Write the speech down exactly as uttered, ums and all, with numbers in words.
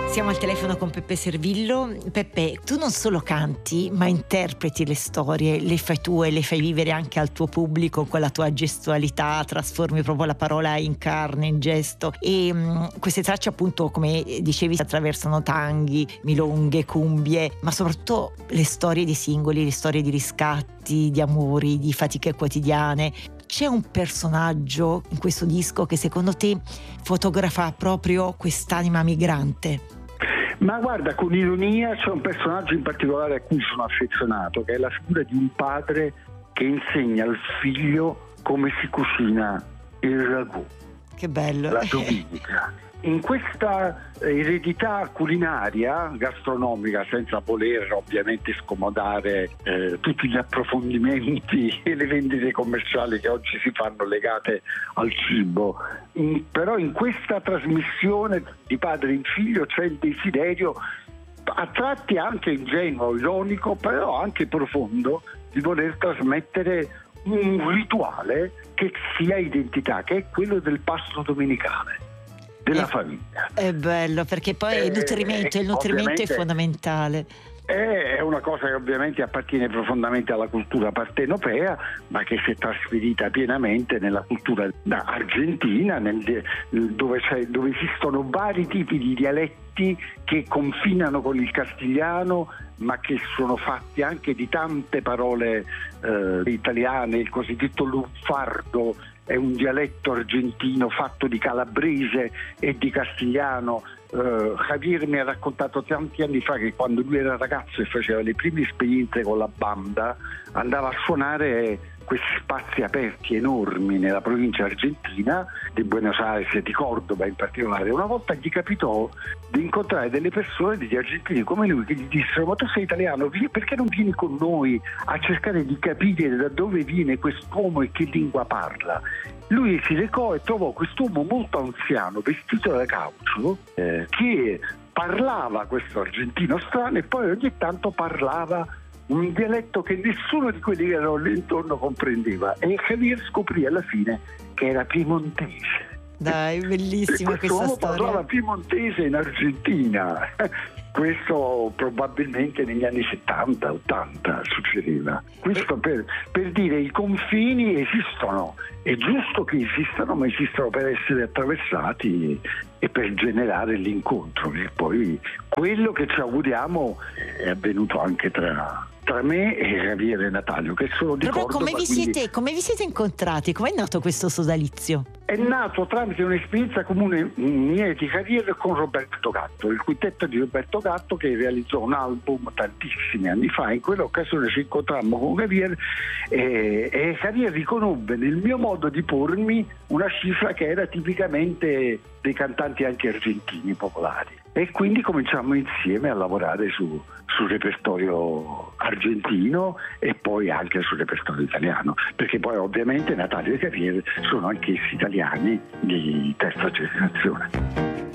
Siamo al telefono con Peppe Servillo. Peppe, tu non solo canti, ma interpreti le storie, le fai tue, le fai vivere anche al tuo pubblico con la tua gestualità, trasformi proprio la parola in carne, in gesto. E mh, queste tracce, appunto, come dicevi, attraversano tanghi, milonghe, cumbie, ma soprattutto le storie di singoli, le storie di riscatti, di amori, di fatiche quotidiane. C'è un personaggio in questo disco che secondo te fotografa proprio quest'anima migrante? Ma guarda, con ironia c'è un personaggio in particolare a cui sono affezionato, che è la figura di un padre che insegna al figlio come si cucina il ragù. Che bello! La domenica. In questa eredità culinaria, gastronomica, senza voler ovviamente scomodare eh, tutti gli approfondimenti e le vendite commerciali che oggi si fanno legate al cibo, in, però in questa trasmissione di padre in figlio c'è il desiderio, a tratti anche ingenuo, ironico, però anche profondo, di voler trasmettere un rituale che sia identità, che è quello del pasto domenicale della è, famiglia. È bello, perché poi eh, il nutrimento, il nutrimento è fondamentale. È una cosa che ovviamente appartiene profondamente alla cultura partenopea, ma che si è trasferita pienamente nella cultura argentina, nel, dove, c'è, dove esistono vari tipi di dialetti che confinano con il castigliano, ma che sono fatti anche di tante parole eh, italiane. Il cosiddetto lunfardo è un dialetto argentino fatto di calabrese e di castigliano. Uh, Javier mi ha raccontato tanti anni fa che quando lui era ragazzo e faceva le prime esperienze con la banda andava a suonare questi spazi aperti enormi nella provincia argentina di Buenos Aires e di Cordoba in particolare. Una volta gli capitò di incontrare delle persone, degli argentini come lui, che gli dissero: ma tu sei italiano, perché non vieni con noi a cercare di capire da dove viene quest'uomo e che lingua parla? Lui si recò e trovò quest'uomo molto anziano, vestito da caucho, eh, che parlava questo argentino strano e poi ogni tanto parlava un dialetto che nessuno di quelli che erano lì intorno comprendeva, e Javier scoprì alla fine che era piemontese. Dai, bellissima questa storia. Parlava piemontese in Argentina. Questo probabilmente negli anni settanta ottanta succedeva. Questo per, per dire i confini esistono, è giusto che esistano, ma esistono per essere attraversati e per generare l'incontro, che poi quello che ci auguriamo è avvenuto anche tra tra me e Javier e Natalio, che sono di Proprio Cordova. Come vi, quindi... siete, come vi siete incontrati? Come è nato questo sodalizio? È nato tramite un'esperienza comune mia e di Javier con Roberto Gatto, il quintetto di Roberto Gatto, che realizzò un album tantissimi anni fa. In quell'occasione ci incontrammo con Javier e, e Javier riconobbe nel mio modo di pormi una cifra che era tipicamente dei cantanti anche argentini popolari, e quindi cominciamo insieme a lavorare su, sul repertorio argentino e poi anche sul repertorio italiano, perché poi ovviamente Natalio e Javier sono anch'essi italiani di terza generazione.